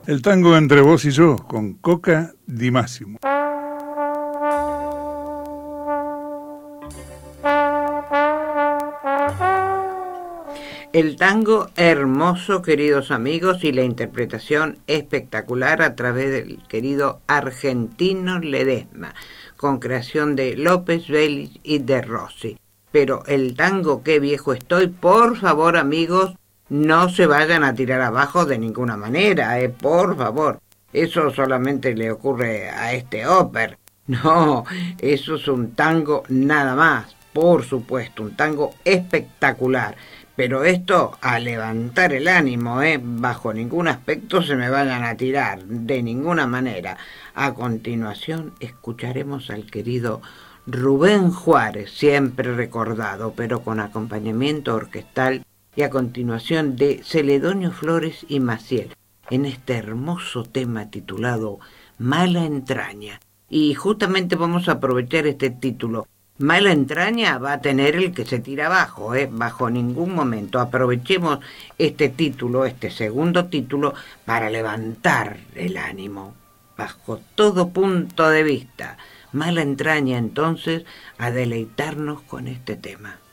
El tango entre vos y yo, con Coca Di Massimo. El tango hermoso, queridos amigos, y la interpretación espectacular a través del querido Argentino Ledesma, con creación de López Vélez y de Rossi. Pero el tango, qué viejo estoy, por favor, amigos, no se vayan a tirar abajo de ninguna manera, por favor. Eso solamente le ocurre a este óper. No, eso es un tango nada más, por supuesto, un tango espectacular. Pero esto a levantar el ánimo, bajo ningún aspecto se me vayan a tirar, de ninguna manera. A continuación escucharemos al querido Rubén Juárez, siempre recordado, pero con acompañamiento orquestal, y a continuación de Celedonio Flores y Maciel, en este hermoso tema titulado Mala Entraña. Y justamente vamos a aprovechar este título. Mala entraña va a tener el que se tira abajo, bajo ningún momento. Aprovechemos este título, este segundo título, para levantar el ánimo, bajo todo punto de vista. Mala entraña, entonces, a deleitarnos con este tema.